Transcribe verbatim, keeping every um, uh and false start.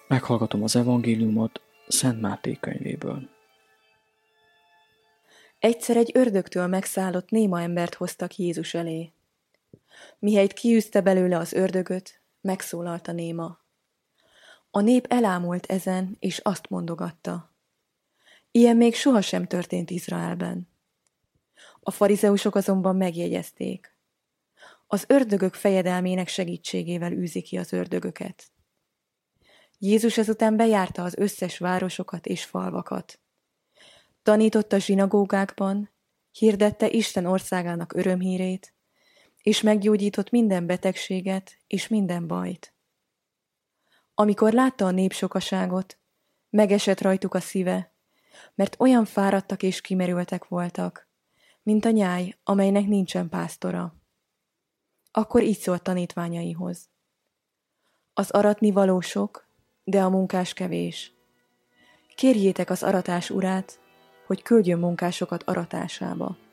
Meghallgatom az evangéliumot Szent Máté könyvéből. Egyszer egy ördögtől megszállott néma embert hoztak Jézus elé. Mihelyt kiűzte belőle az ördögöt, megszólalt a néma. A nép elámult ezen, és azt mondogatta: ilyen még sohasem történt Izraelben. A farizeusok azonban megjegyezték: az ördögök fejedelmének segítségével űzi ki az ördögöket. Jézus ezután bejárta az összes városokat és falvakat. Tanította zsinagógákban, hirdette Isten országának örömhírét, és meggyógyított minden betegséget és minden bajt. Amikor látta a nép sokaságot, megesett rajtuk a szíve, mert olyan fáradtak és kimerültek voltak, mint a nyáj, amelynek nincsen pásztora. Akkor így szólt tanítványaihoz: az aratni való sok, de a munkás kevés. Kérjétek az aratás urát, hogy küldjön munkásokat aratásába.